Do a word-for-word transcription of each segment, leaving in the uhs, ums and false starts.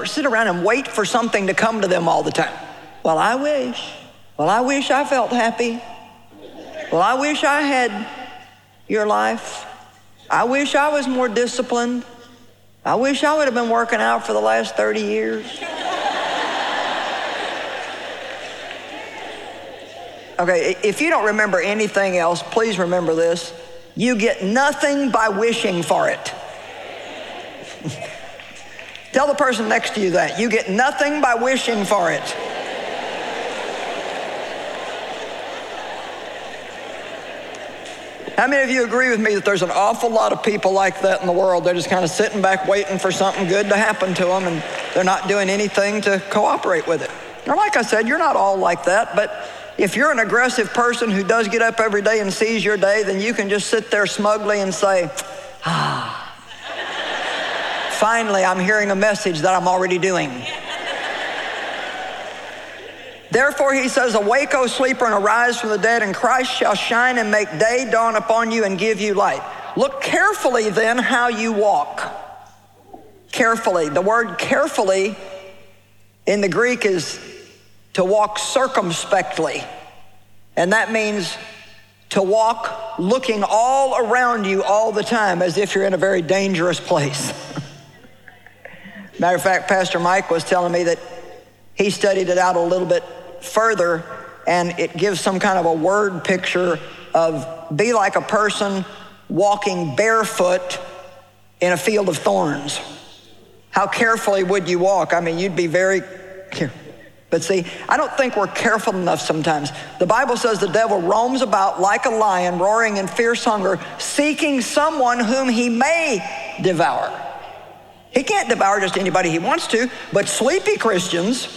sit around and wait for something to come to them all the time. Well, I wish. Well, I wish I felt happy. Well, I wish I had your life. I wish I was more disciplined. I wish I would have been working out for the last thirty years. Okay, if you don't remember anything else, please remember this. You get nothing by wishing for it. Tell the person next to you that. You get nothing by wishing for it. How many of you agree with me that there's an awful lot of people like that in the world? They're just kind of sitting back waiting for something good to happen to them, and they're not doing anything to cooperate with it. Now, like I said, you're not all like that, but if you're an aggressive person who does get up every day and sees your day, then you can just sit there smugly and say, ah, finally I'm hearing a message that I'm already doing. Therefore, he says, awake, O sleeper, and arise from the dead, and Christ shall shine and make day dawn upon you and give you light. Look carefully then how you walk. Carefully. The word carefully in the Greek is to walk circumspectly. And that means to walk looking all around you all the time as if you're in a very dangerous place. Matter of fact, Pastor Mike was telling me that he studied it out a little bit further, and it gives some kind of a word picture of be like a person walking barefoot in a field of thorns. How carefully would you walk? I mean, you'd be very careful. But see, I don't think we're careful enough sometimes. The Bible says the devil roams about like a lion, roaring in fierce hunger, seeking someone whom he may devour. He can't devour just anybody he wants to, but sleepy Christians,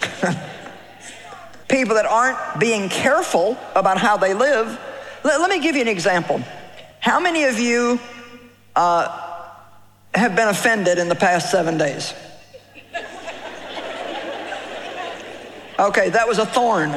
people that aren't being careful about how they live. Let, let me give you an example. How many of you uh, have been offended in the past seven days? Okay, that was a thorn.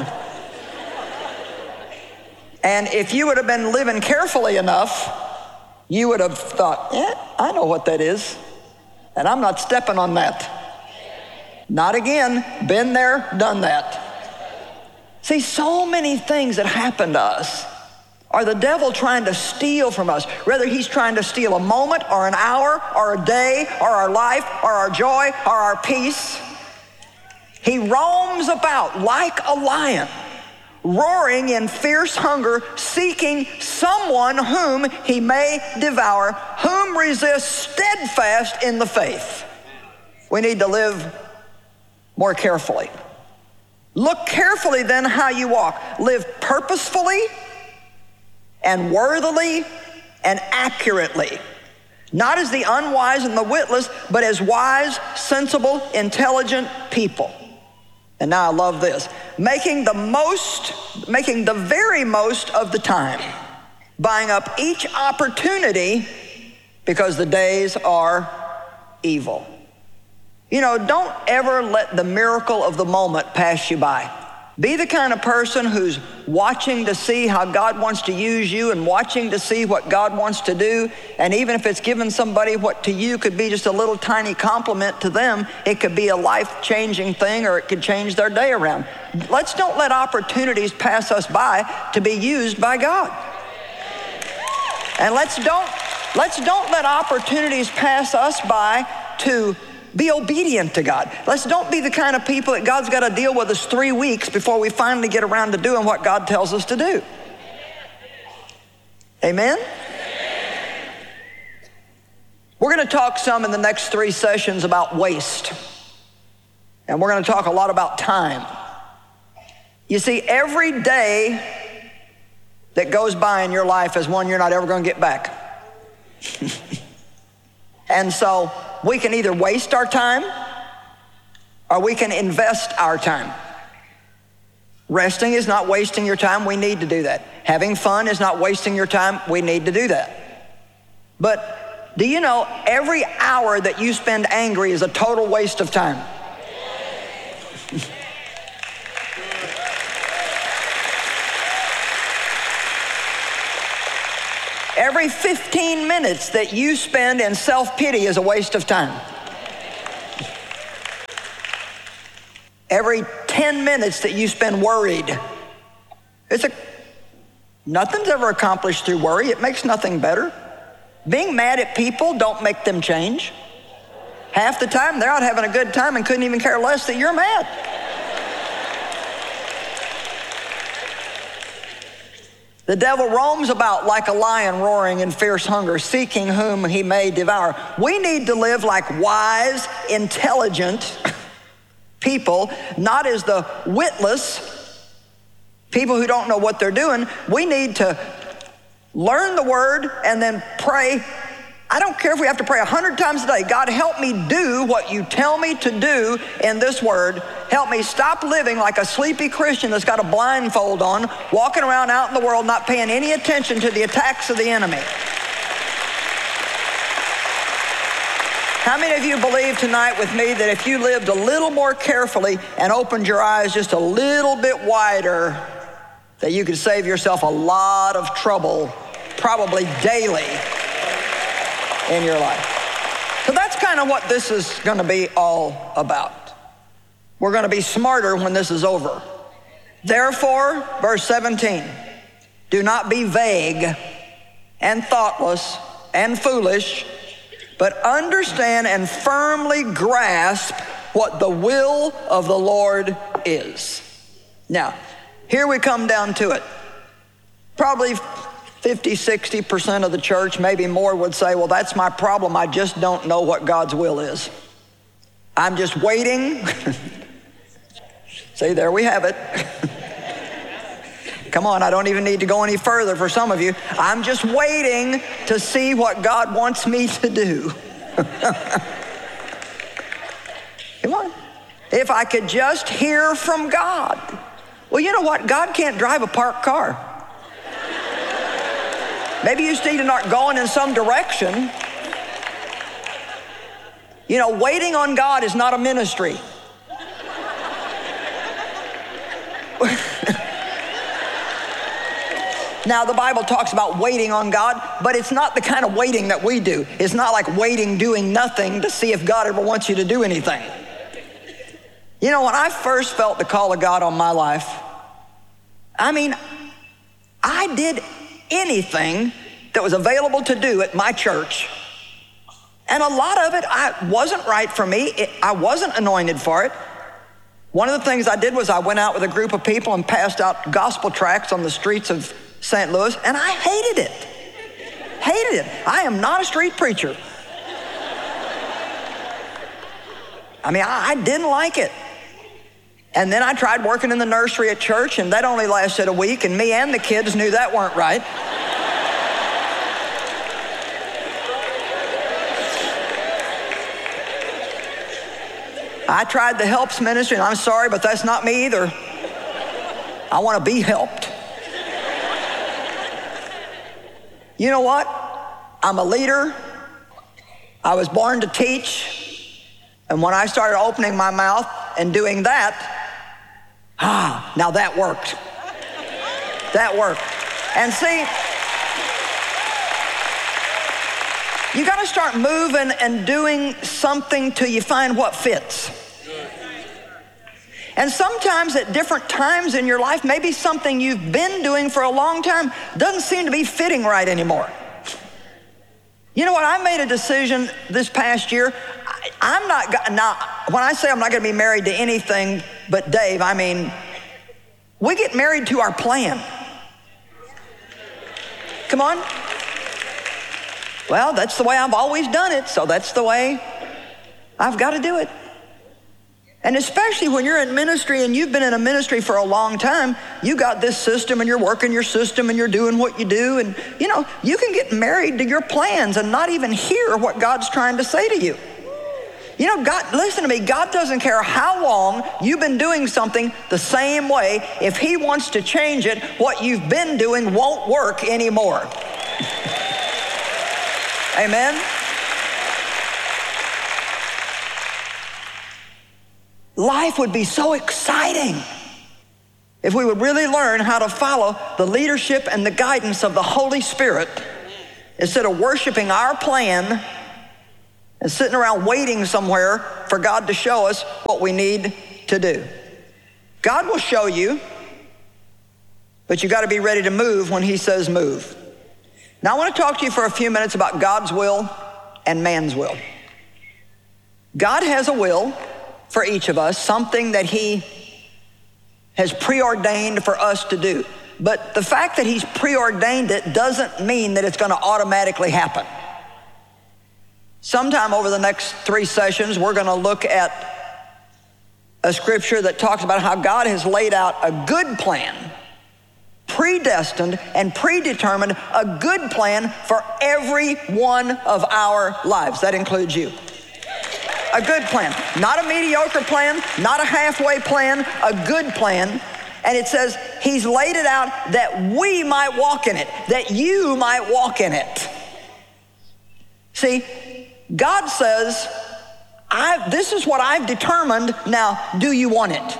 And if you would have been living carefully enough, you would have thought, eh, I know what that is, and I'm not stepping on that. Not again. Been there, done that. See, so many things that happen to us are the devil trying to steal from us. Whether he's trying to steal a moment or an hour or a day or our life or our joy or our peace. He roams about like a lion, roaring in fierce hunger, seeking someone whom he may devour, whom resists steadfast in the faith. We need to live more carefully. Look carefully then how you walk. Live purposefully and worthily and accurately. Not as the unwise and the witless, but as wise, sensible, intelligent people. And now I love this. Making the most, making the very most of the time. Buying up each opportunity because the days are evil. You know, don't ever let the miracle of the moment pass you by. Be the kind of person who's watching to see how God wants to use you and watching to see what God wants to do. And even if it's giving somebody what to you could be just a little tiny compliment to them, it could be a life-changing thing, or it could change their day around. Let's don't let opportunities pass us by to be used by God. And let's don't, let's don't let opportunities pass us by to be obedient to God. Let's don't be the kind of people that God's got to deal with us three weeks before we finally get around to doing what God tells us to do. Amen? We're going to talk some in the next three sessions about waste. And we're going to talk a lot about time. You see, every day that goes by in your life is one you're not ever going to get back. And so we can either waste our time or we can invest our time. Resting is not wasting your time. We need to do that. Having fun is not wasting your time. We need to do that. But do you know every hour that you spend angry is a total waste of time? Every fifteen minutes that you spend in self-pity is a waste of time. every ten minutes that you spend worried. It's a, nothing's ever accomplished through worry. It makes nothing better. Being mad at people don't make them change. Half the time they're out having a good time and couldn't even care less that you're mad. The devil roams about like a lion roaring in fierce hunger, seeking whom he may devour. We need to live like wise, intelligent people, not as the witless people who don't know what they're doing. We need to learn the word and then pray. I don't care if we have to pray a hundred times a day. God, help me do what you tell me to do in this word. Help me stop living like a sleepy Christian that's got a blindfold on, walking around out in the world not paying any attention to the attacks of the enemy. How many of you believe tonight with me that if you lived a little more carefully and opened your eyes just a little bit wider, that you could save yourself a lot of trouble, probably daily, in your life? So that's kind of what this is going to be all about. We're going to be smarter when this is over. Therefore, verse seventeen, do not be vague and thoughtless and foolish, but understand and firmly grasp what the will of the Lord is. Now, here we come down to it. Probably fifty, sixty percent of the church, maybe more, would say, well, that's my problem. I just don't know what God's will is. I'm just waiting. See, there we have it. Come on, I don't even need to go any further for some of you. I'm just waiting to see what God wants me to do. Come on. If I could just hear from God. Well, you know what? God can't drive a parked car. Maybe you just need to start going in some direction. You know, waiting on God is not a ministry. Now, the Bible talks about waiting on God, but it's not the kind of waiting that we do. It's not like waiting, doing nothing to see if God ever wants you to do anything. You know, when I first felt the call of God on my life, I mean, I did anything that was available to do at my church. And a lot of it I wasn't right for me. It, I wasn't anointed for it. One of the things I did was I went out with a group of people and passed out gospel tracts on the streets of Saint Louis, and I hated it. Hated it. I am not a street preacher. I mean, I, I didn't like it. And then I tried working in the nursery at church, and that only lasted a week, and me and the kids knew that weren't right. I tried the helps ministry, and I'm sorry, but that's not me either. I want to be helped. You know what? I'm a leader. I was born to teach. And when I started opening my mouth and doing that, ah, now that worked. That worked. And see, you got to start moving and doing something till you find what fits. And sometimes at different times in your life, maybe something you've been doing for a long time doesn't seem to be fitting right anymore. You know what? I made a decision this past year. I, I'm not, not, when I say I'm not going to be married to anything but Dave, I mean, we get married to our plan. Come on. Well, that's the way I've always done it, so that's the way I've got to do it. And especially when you're in ministry and you've been in a ministry for a long time, you got this system and you're working your system and you're doing what you do. And, you know, you can get married to your plans and not even hear what God's trying to say to you. You know, God, listen to me, God doesn't care how long you've been doing something the same way. If he wants to change it, what you've been doing won't work anymore. Amen? Life would be so exciting if we would really learn how to follow the leadership and the guidance of the Holy Spirit instead of worshiping our plan and sitting around waiting somewhere for God to show us what we need to do. God will show you, but you got to be ready to move when he says move. Now I want to talk to you for a few minutes about God's will and man's will. God has a will for each of us, something that he has preordained for us to do. But the fact that he's preordained it doesn't mean that it's going to automatically happen. Sometime over the next three sessions, we're going to look at a scripture that talks about how God has laid out a good plan, predestined and predetermined, a good plan for every one of our lives. That includes you. A good plan, not a mediocre plan, not a halfway plan, a good plan. And it says he's laid it out that we might walk in it, that you might walk in it. See, God says, I, this is what I've determined, now do you want it?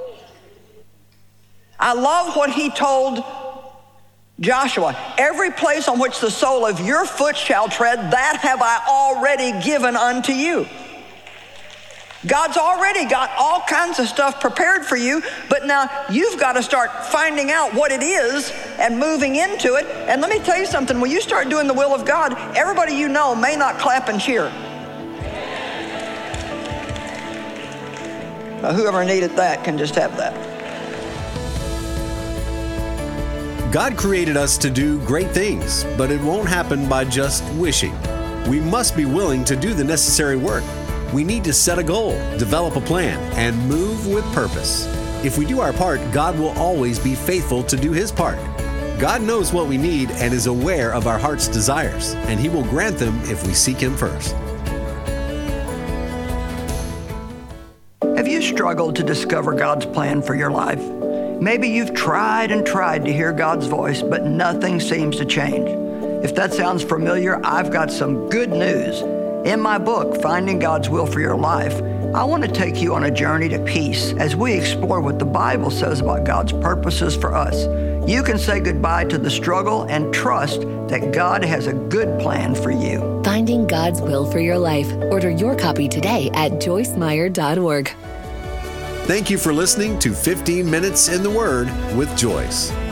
I love what he told Joshua. Every place on which the sole of your foot shall tread, that have I already given unto you. God's already got all kinds of stuff prepared for you, but now you've got to start finding out what it is and moving into it. And let me tell you something, when you start doing the will of God, everybody you know may not clap and cheer. Now, whoever needed that can just have that. God created us to do great things, but it won't happen by just wishing. We must be willing to do the necessary work. We need to set a goal, develop a plan, and move with purpose. If we do our part, God will always be faithful to do his part. God knows what we need and is aware of our heart's desires, and he will grant them if we seek him first. Have you struggled to discover God's plan for your life? Maybe you've tried and tried to hear God's voice, but nothing seems to change. If that sounds familiar, I've got some good news. In my book, Finding God's Will for Your Life, I want to take you on a journey to peace as we explore what the Bible says about God's purposes for us. You can say goodbye to the struggle and trust that God has a good plan for you. Finding God's Will for Your Life. Order your copy today at joyce meyer dot org. Thank you for listening to fifteen minutes in the Word with Joyce.